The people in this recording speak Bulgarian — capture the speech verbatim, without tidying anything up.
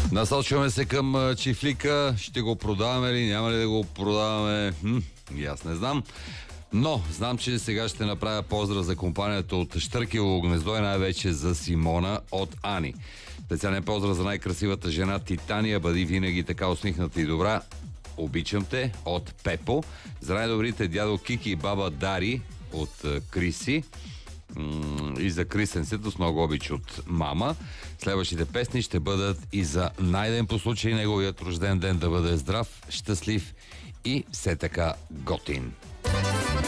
Насочваме се към а, чифлика. Ще го продаваме ли? Няма ли да го продаваме? Хм, и аз не знам. Но знам, че сега ще направя поздрав за компанията от Щъркелово гнездо и най-вече за Симона от Ани. Специален поздрав за най-красивата жена Титания. Бъди винаги така усмихната и добра. Обичам те от Пепо. За най-добрите дядо Кики и баба Дари от Криси. И за Крисен Ситос много обич от мама. Следващите песни ще бъдат и за Найден, по случай неговият рожден ден да бъде здрав, щастлив и все така готин.